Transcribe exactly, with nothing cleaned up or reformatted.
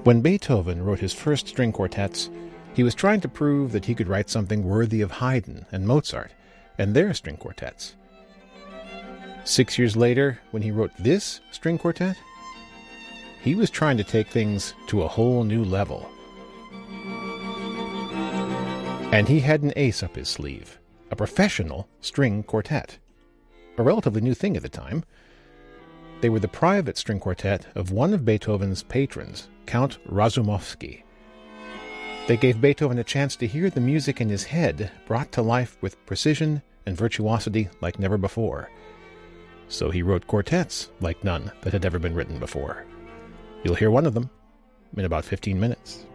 When Beethoven wrote his first string quartets, he was trying to prove that he could write something worthy of Haydn and Mozart and their string quartets. Six years later, when he wrote this string quartet, he was trying to take things to a whole new level. And he had an ace up his sleeve, a professional string quartet, a relatively new thing at the time. They were the private string quartet of one of Beethoven's patrons, Count Razumovsky. They gave Beethoven a chance to hear the music in his head brought to life with precision and virtuosity like never before. So he wrote quartets like none that had ever been written before. You'll hear one of them in about fifteen minutes.